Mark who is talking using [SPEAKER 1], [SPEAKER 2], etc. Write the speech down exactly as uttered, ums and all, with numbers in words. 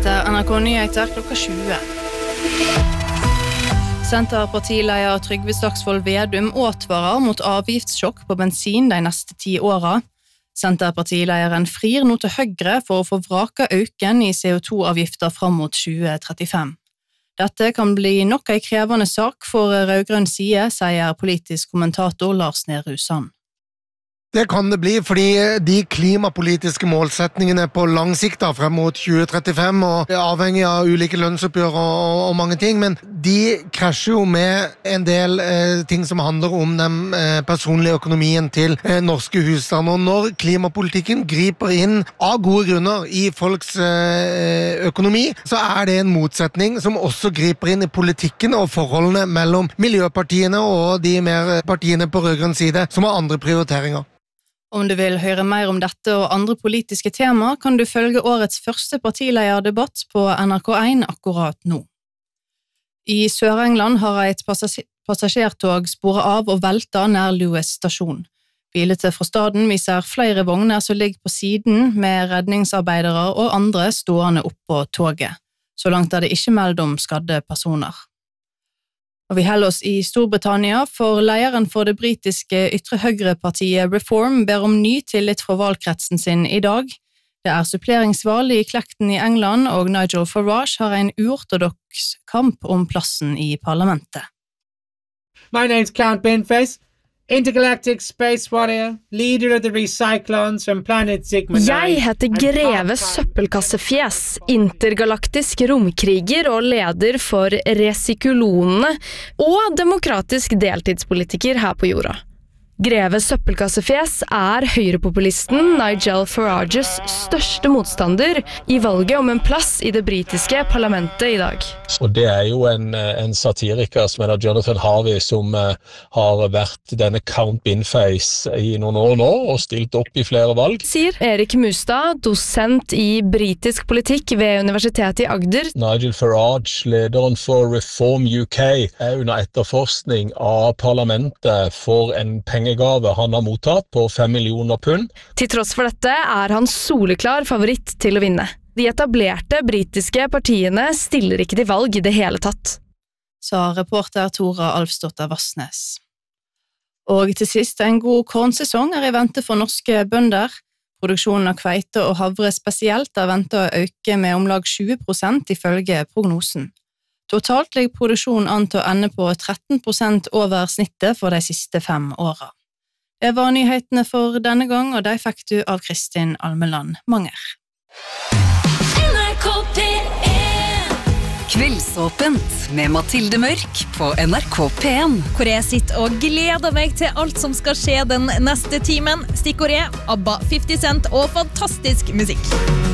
[SPEAKER 1] Dette er N R K Nyheter klokka tjue. Senterpartileder Trygve Slagsvold Vedum advarer mot avgiftssjokk på bensin de neste ti åra. Senterpartilederen frir nå til Høyre for å få vraka øken i C O to avgifter fram mot tjue trettifem. Dette kan bli nok en krevende sak for rødgrønn side, sier politisk kommentator Lars Nehru Sand.
[SPEAKER 2] Det kan det bli, fordi de klimapolitiske målsetningene på lang sikt da, frem mot tjue trettifem, og er avhengig av ulike lønnsoppgjør og, og mange ting, men de krasjer jo med en del eh, ting som handler om den eh, personlige økonomien til eh, norske husstander. Og når klimapolitikken griper inn av gode grunner i folks eh, økonomi, så er det en motsetning som også griper inn i politikken og forholdene mellom miljøpartiene og de mer partiene på rødgrønn side, som har andre prioriteringer.
[SPEAKER 1] Om du vil høre mer om dette og andre politiske tema, kan du følge årets første partilederdebatt på N R K en akkurat nå. I Sør-England har et passasjertog sporet av og veltet nær Lewes stasjon. Bilder fra staden viser flere vogner som ligger på siden med redningsarbeidere og andre stående oppå toget. Så langt er det ikke meldt om skadde personer. Og vi holder oss i Storbritannia, for lederen for det britiske ytre høyrepartiet Reform ber om ny tillit fra valgkretsen sin i dag. Det er suppleringsvalg i Clacton i England, og Nigel Farage har en uortodoks kamp om plassen i parlamentet.
[SPEAKER 3] My name's Count Binface, intergalactic space warrior, leader of the Recyclons from planet Sigma.
[SPEAKER 4] Jeg heter Greve Søppelkassefjes, intergalaktisk romkriger og leder for Recyklonene og demokratisk deltidspolitiker her på jorda. Greve Søppelkassefjes er høyrepopulisten Nigel Farages største motstander i valget om en plass i det britiske parlamentet i dag.
[SPEAKER 5] Og det er jo en, en satiriker som heter Jonathan Harvey, som uh, har vært denne Count Binface i noen år nå og stilt opp i flere valg.
[SPEAKER 4] Sier Erik Mustad, dosent i britisk politikk ved Universitetet i Agder.
[SPEAKER 5] Nigel Farage, lederen for Reform U K, er under etterforskning av parlamentet for en pengegave han har mottatt på fem millioner pund.
[SPEAKER 4] Til tross for dette er han soleklar favoritt til å vinne. De etablerte britiske partiene stiller ikke til valg i det hele tatt.
[SPEAKER 1] Sa reporter Tora Alfsdotter Vassnes. Og til sist, en god kornsesong er i vente for norske bønder. Produksjonen av kveite og havre spesielt er ventet å øke med om lag tjue prosent ifølge prognosen. Totalt ligger produksjonen an til å ende på tretten prosent over snittet for de siste fem åra. Det var nyhetene for denne gang, og de fikk du av Kristin Almeland Manger.
[SPEAKER 6] N R K P en Kveldsåpent med Mathilde Mørk på N R K P en.
[SPEAKER 7] Hvor jeg sitter og gleder meg til alt som skal skje den neste timen. Stikkordet, ABBA, fifty Cent og fantastisk musikk.